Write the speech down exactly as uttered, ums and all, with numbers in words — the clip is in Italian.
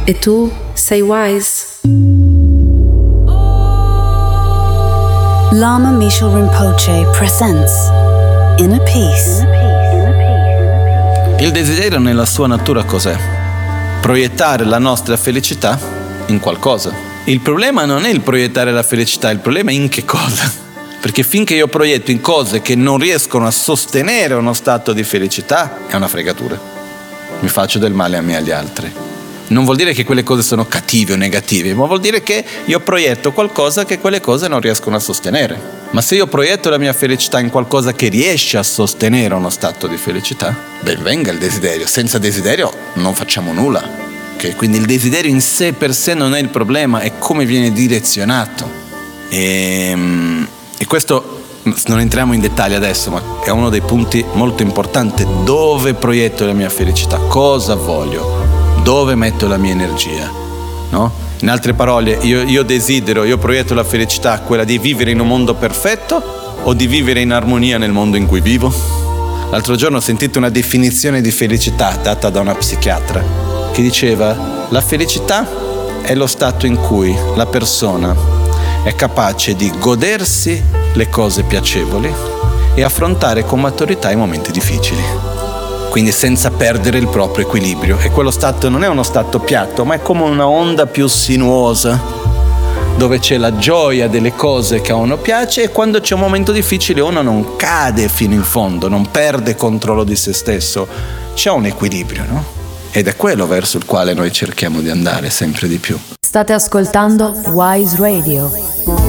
E tu sei wise. Lama Mishal Rinpoche presents Inner Peace. Il desiderio nella sua natura cos'è? Proiettare la nostra felicità in qualcosa. Il problema non è il proiettare la felicità, il problema è in che cosa. Perché finché io proietto in cose che non riescono a sostenere uno stato di felicità, è una fregatura. Mi faccio del male a me e agli altri. Non vuol dire che quelle cose sono cattive o negative, ma vuol dire che io proietto qualcosa che quelle cose non riescono a sostenere. Ma se io proietto la mia felicità in qualcosa che riesce a sostenere uno stato di felicità, ben venga il desiderio. Senza desiderio non facciamo nulla. Okay? Quindi il desiderio in sé per sé non è il problema, è come viene direzionato. E, e questo non entriamo in dettagli adesso, ma è uno dei punti molto importanti. Dove proietto la mia felicità? Cosa voglio? Dove metto la mia energia? No? In altre parole, io, io desidero, io proietto la felicità, quella di vivere in un mondo perfetto o di vivere in armonia nel mondo in cui vivo? L'altro giorno ho sentito una definizione di felicità data da una psichiatra che diceva: la felicità è lo stato in cui la persona è capace di godersi le cose piacevoli e affrontare con maturità i momenti difficili. Quindi senza perdere il proprio equilibrio. E quello stato non è uno stato piatto, ma è come una onda più sinuosa, dove c'è la gioia delle cose che a uno piace, e quando c'è un momento difficile uno non cade fino in fondo, non perde controllo di se stesso. C'è un equilibrio, no? Ed è quello verso il quale noi cerchiamo di andare sempre di più. State ascoltando Wise Radio.